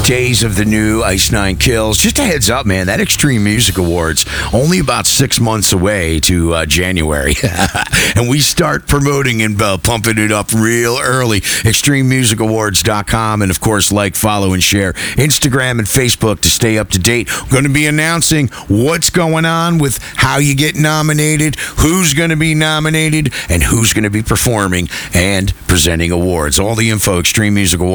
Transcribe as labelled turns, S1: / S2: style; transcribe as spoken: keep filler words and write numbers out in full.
S1: days of the new Ice Nine Kills. Just a heads up, man, that Extreme Music Awards only about six months away to uh, January. And we start promoting and uh, pumping it up real early. extreme music awards dot com. And, of course, like, follow, and share Instagram and Facebook to stay up to date. We're going to be announcing what's going on with how you get nominated, who's going to be nominated, and who's going to be performing and presenting awards. All the info, Extreme Music Awards.